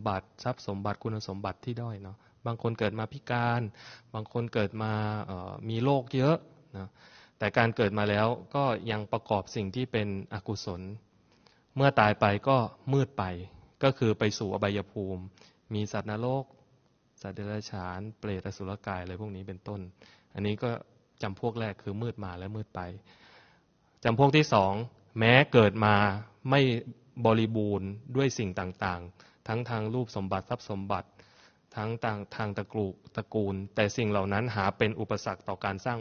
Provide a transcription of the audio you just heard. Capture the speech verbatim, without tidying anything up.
บัติทรัพย์สมบัติคุณสมบัติที่ด้อยเนาะบางคนเกิดมาพิการบางคนเกิดมาเอ่อมีโรคเยอะนะแต่การเกิดมาแล้วก็ยังประกอบสิ่งที่เป็นอกุศลเมื่อตายไปก็มืดไปก็คือไปสู่อบายภูมิมีสัตว์นรกสัตว์เดรัจฉานเปรตอสุรกายอะไรพวกนี้เป็นต้นอันนี้ก็จำพวกแรกคือมืดมาและมืดไปจำพวกที่สองแม้เกิดมาไม่บริบูรณ์ด้วยสิ่งต่างๆทั้งทางรูปสมบัติทรัพย์สมบัติทั้งทางทางตระกูลตระกูลแต่สิ่งเหล่านั้นหาเป็นอุปสรรคต่อการสร้าง